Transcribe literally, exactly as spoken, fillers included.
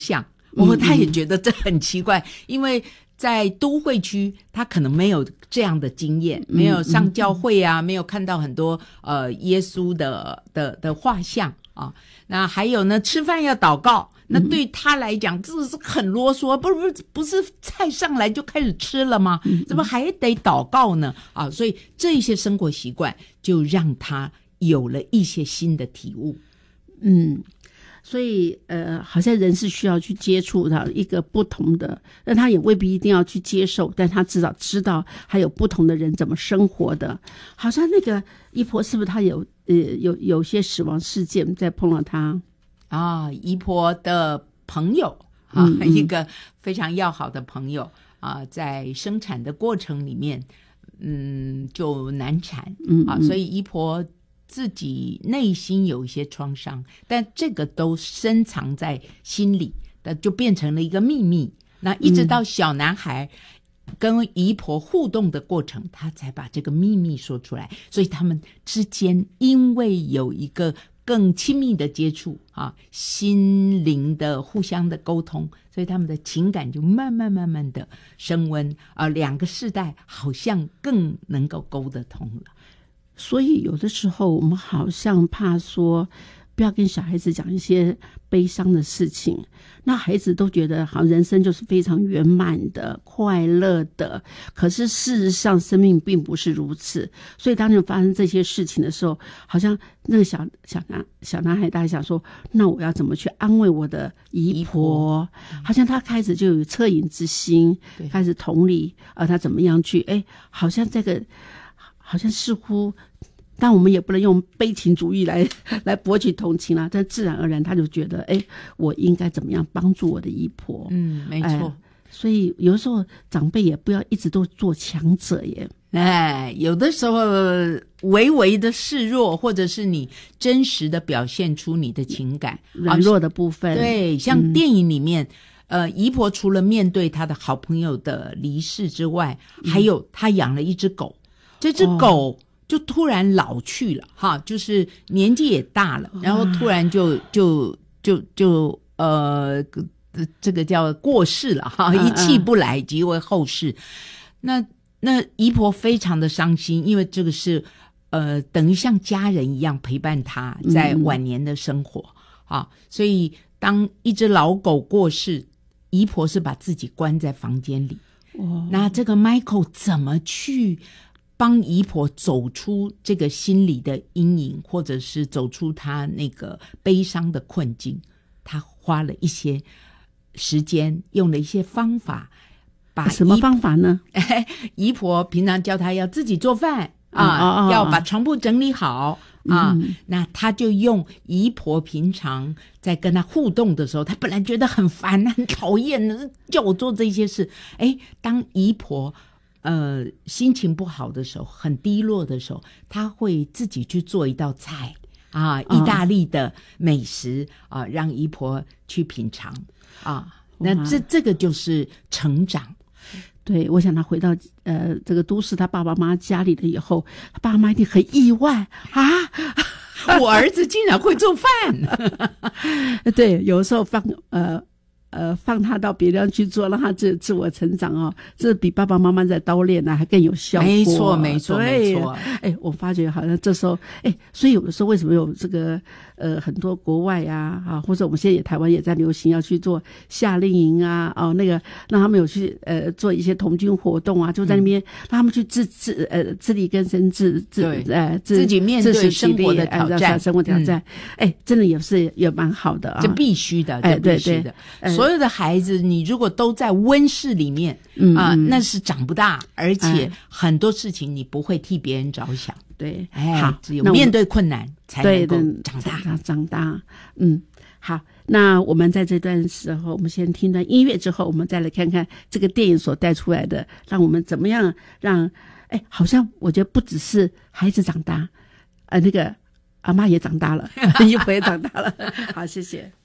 像。我他也觉得这很奇怪，因为在都会区他可能没有这样的经验，没有上教会啊，没有看到很多呃耶稣的的的画像啊。那还有呢，吃饭要祷告，那对他来讲这是很啰嗦，不是不是不是菜上来就开始吃了吗？怎么还得祷告呢？啊，所以这些生活习惯就让他有了一些新的体悟。 嗯。所以呃，好像人是需要去接触到一个不同的，但他也未必一定要去接受，但他至少知道还有不同的人怎么生活的。好像那个姨婆是不是他有呃有有些死亡事件在碰到他啊？姨婆的朋友啊，嗯嗯一个非常要好的朋友啊，在生产的过程里面，嗯，就难产，嗯嗯啊，所以姨婆自己内心有一些创伤，但这个都深藏在心里，那就变成了一个秘密。那一直到小男孩跟姨婆互动的过程，他才把这个秘密说出来。所以他们之间因为有一个更亲密的接触啊，心灵的互相的沟通，所以他们的情感就慢慢慢慢的升温啊，两个世代好像更能够沟得通了。 所以有的时候我们好像怕说不要跟小孩子讲一些悲伤的事情，那孩子都觉得好人生就是非常圆满的快乐的，可是事实上生命并不是如此。所以当你发生这些事情的时候，好像那个小小男小男孩大家想说，那我要怎么去安慰我的姨婆？好像他开始就有恻隐之心，开始同理呃他怎么样去哎，好像这个好像似乎，但我们也不能用悲情主义来来博取同情啦、啊。但自然而然，他就觉得，哎，我应该怎么样帮助我的姨婆？ 嗯，没错。 哎、所以有时候长辈也不要一直都做强者耶。 哎，有的时候微微的示弱，或者是你真实的表现出你的情感软弱的部分。 对，像电影里面。嗯呃，姨婆除了面对她的好朋友的离世之外，还有她养了一只狗，这只狗就突然老去了、哦、哈，就是年纪也大了，然后突然就就就就呃，这个叫过世了哈，一气不来，即为后事。那那姨婆非常的伤心，因为这个是呃，等于像家人一样陪伴她在晚年的生活、嗯、啊，所以当一只老狗过世，姨婆是把自己关在房间里、哦、那这个 Michael 怎么去帮姨婆走出这个心理的阴影，或者是走出她那个悲伤的困境，他花了一些时间，用了一些方法，把什么方法呢？ 姨婆平常教她要自己做饭啊、哦哦哦，要把床铺整理好啊、嗯，那他就用姨婆平常在跟他互动的时候，他本来觉得很烦很讨厌，叫我做这些事。哎，当姨婆呃心情不好的时候，很低落的时候，他会自己去做一道菜啊，意大利的美食啊，让姨婆去品尝啊。那这这个就是成长。 对，我想他回到呃这个都市他爸爸妈妈家里了以后，他爸妈一定很意外啊， 我儿子竟然会做饭。 对，有时候放呃呃放他到别地方去做，让他自自我成长哦，这比爸爸妈妈在刀练呢、啊、还更有效果。 没错没错没错。 哎，我发觉好像这时候哎，所以有的时候为什么有这个呃很多国外啊啊，或者我们现在也台湾也在流行要去做夏令营啊哦，那个让他们有去呃做一些童军活动啊，就在那边、嗯、让他们去自自呃自力更生，自自呃自自己面对生活的挑战， 生活挑战，哎、嗯，真的也是也蛮好的啊， 这必须的，这必须的。哎、对对，所有的孩子，你如果都在温室里面，嗯啊、呃，那是长不大，而且很多事情你不会替别人着想。 对， 哎，好，只有面对困难才能够长大， 长长大。嗯，好，那我们在这段时候，我们先听段音乐之后，我们再来看看这个电影所带出来的，让我们怎么样让，哎，好像我觉得不只是孩子长大，呃，那个阿嬷也长大了，姨婆也长大了。好，谢谢。